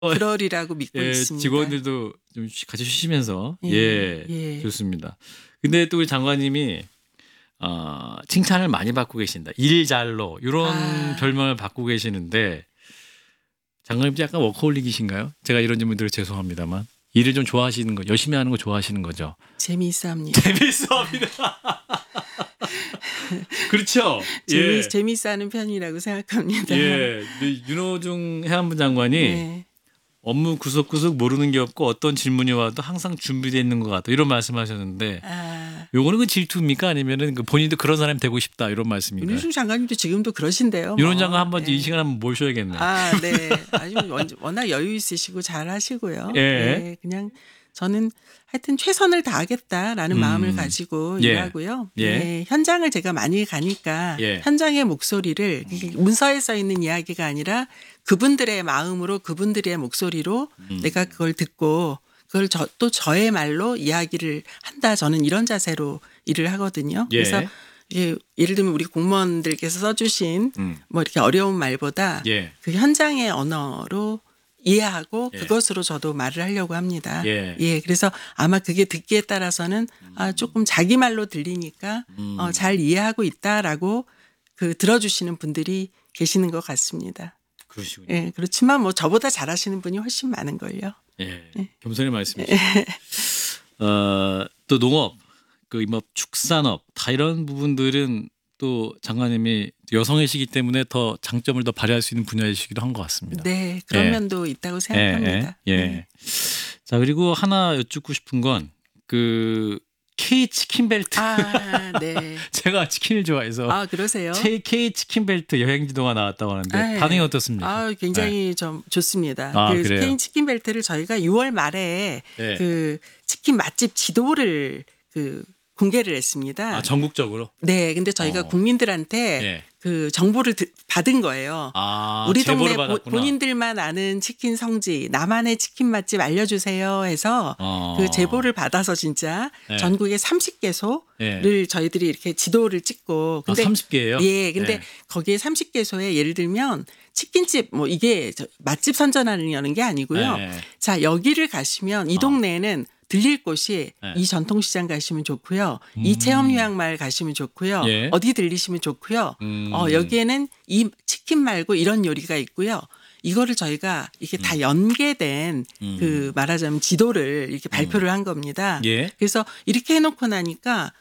그러리라고 믿고 있습니다. 직원들도 좀 같이 쉬시면서 예. 좋습니다. 근데 또 우리 장관님이 칭찬을 많이 받고 계신다. 일 잘로 이런 별명을 받고 계시는데 장관님도 약간 워커홀릭이신가요? 제가 이런 질문 드려 죄송합니다만 일을 좀 좋아하시는 거, 열심히 하는 거 좋아하시는 거죠? 재미있어합니다. 재미있어합니다. 그렇죠. 재미있어하는 편이라고 생각합니다. 예, 윤호중 해안부 장관이 업무 구석구석 모르는 게 없고 어떤 질문이 와도 항상 준비되어 있는 것 같다 이런 말씀하셨는데 요거는 그 질투입니까 아니면은 그 본인도 그런 사람이 되고 싶다 이런 말씀입니까? 윤호중 장관님도 지금도 그러신데요. 윤호 장관 한번 이 시간 한번 모셔야겠네요. 네. 아주 워낙 여유 있으시고 잘하시고요. 그냥 저는 하여튼 최선을 다하겠다라는 마음을 가지고 일하고요. 현장을 제가 많이 가니까 현장의 목소리를 문서에 써 있는 이야기가 아니라 그분들의 마음으로 그분들의 목소리로 내가 그걸 듣고 그걸 또 저의 말로 이야기를 한다. 저는 이런 자세로 일을 하거든요. 그래서 예를 들면 우리 공무원들께서 써주신 뭐 이렇게 어려운 말보다 그 현장의 언어로 이해하고 그것으로 저도 말을 하려고 합니다. 그래서 아마 그게 듣기에 따라서는 조금 자기 말로 들리니까 잘 이해하고 있다라고 들어주시는 분들이 계시는 것 같습니다. 그러시군요. 그렇지만 뭐 저보다 잘하시는 분이 훨씬 많은 걸요. 겸손히 말씀이시죠. 또 농업, 그 임업, 축산업 다 이런 부분들은 또 장관님이 여성이시기 때문에 더 장점을 더 발휘할 수 있는 분야이시기도 한 것 같습니다. 네, 그런 면도 있다고 생각합니다. 자, 그리고 하나 여쭙고 싶은 건 그 K 치킨 벨트. 네. 제가 치킨을 좋아해서. 그러세요? K 치킨 벨트 여행지도가 나왔다고 하는데 반응이 어떻습니까? 굉장히 좀 좋습니다. 그래요? K 치킨 벨트를 저희가 6월 말에 그 치킨 맛집 지도를 공개를 했습니다. 전국적으로? 네, 근데 저희가 국민들한테 그 정보를 받은 거예요. 우리 동네 본인들만 아는 치킨 성지, 나만의 치킨 맛집 알려주세요 해서 그 제보를 받아서 진짜 전국에 30개소를 저희들이 이렇게 지도를 찍고. 근데 30개예요? 근데 거기에 30개소에 예를 들면 치킨집 뭐 이게 맛집 선전하는 게 아니고요. 자, 여기를 가시면 이 동네에는 들릴 곳이 이 전통시장 가시면 좋고요. 이 체험휴양마을 가시면 좋고요. 어디 들리시면 좋고요. 여기에는 이 치킨 말고 이런 요리가 있고요. 이거를 저희가 이렇게 다 연계된 그 말하자면 지도를 이렇게 발표를 한 겁니다. 그래서 이렇게 해놓고 나니까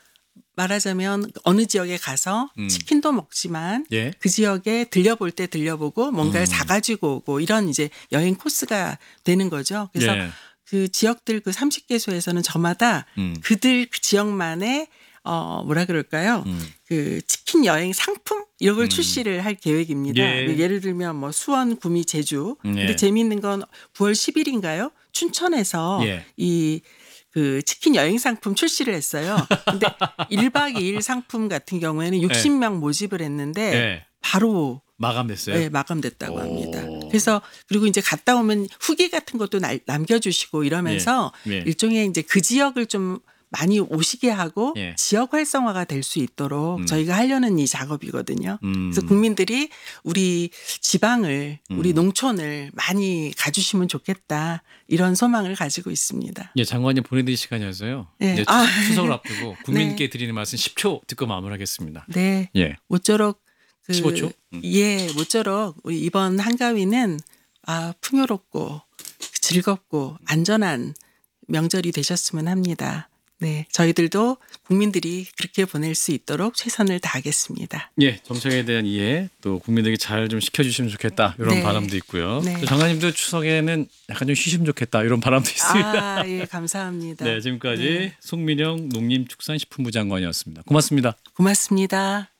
말하자면 어느 지역에 가서 치킨도 먹지만 그 지역에 들려볼 때 들려보고 뭔가를 사가지고 오고 이런 이제 여행 코스가 되는 거죠. 그래서 그 지역들 그 30개소에서는 저마다 그들 그 지역만의 뭐라 그럴까요? 그 치킨 여행 상품 이런 걸 출시를 할 계획입니다. 예를 들면 뭐 수원, 구미, 제주. 근데 재미있는 건 9월 10일인가요? 춘천에서 이 그 치킨 여행 상품 출시를 했어요. 근데 1박 2일 상품 같은 경우에는 60명 모집을 했는데 바로 마감됐어요? 네, 마감됐다고 합니다. 그래서 그리고 이제 갔다 오면 후기 같은 것도 남겨주시고 이러면서 일종의 이제 그 지역을 좀 많이 오시게 하고 지역 활성화가 될 수 있도록 저희가 하려는 이 작업이거든요. 그래서 국민들이 우리 지방을 우리 농촌을 많이 가주시면 좋겠다 이런 소망을 가지고 있습니다. 장관님 보내드릴 시간이어서요. 이제 추석을 앞두고 국민께 드리는 말씀 10초 듣고 마무리하겠습니다. 네. 모쪼록 15초? 모쪼록 우리 이번 한가위는 풍요롭고 즐겁고 안전한 명절이 되셨으면 합니다. 네, 저희들도 국민들이 그렇게 보낼 수 있도록 최선을 다하겠습니다. 정책에 대한 이해 또 국민들에게 잘 좀 시켜주시면 좋겠다 이런 바람도 있고요. 또 장관님도 추석에는 약간 좀 쉬시면 좋겠다 이런 바람도 있습니다. 감사합니다. 지금까지 송민영 농림축산식품부 장관이었습니다. 고맙습니다. 고맙습니다.